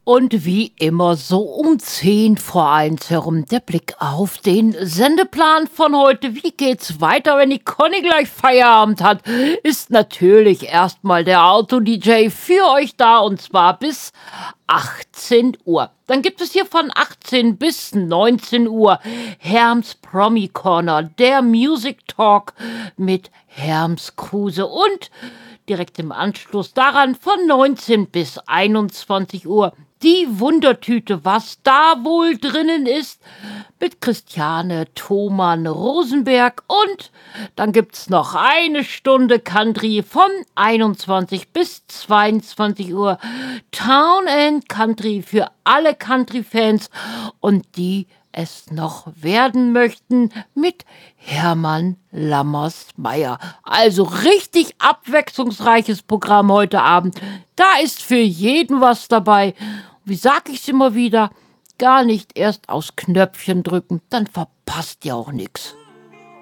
Und wie immer so um 10 vor 1 herum der Blick auf den Sendeplan von heute. Wie geht's weiter, wenn die Conny gleich Feierabend hat? Ist natürlich erstmal der Auto-DJ für euch da und zwar bis 18 Uhr. Dann gibt es hier von 18 bis 19 Uhr Herms Promi Corner, der Music Talk mit Herms Kruse und direkt im Anschluss daran von 19 bis 21 Uhr die Wundertüte, was da wohl drinnen ist, mit Christiane Thomann Rosenberg. Und dann gibt's noch eine Stunde Country von 21 bis 22 Uhr. Town and Country für alle Country-Fans und die es noch werden möchten mit Hermann Lammersmeyer. Also richtig abwechslungsreiches Programm heute Abend. Da ist für jeden was dabei. Wie sag ich's immer wieder? Gar nicht erst aufs Knöpfchen drücken, dann verpasst ihr auch nichts.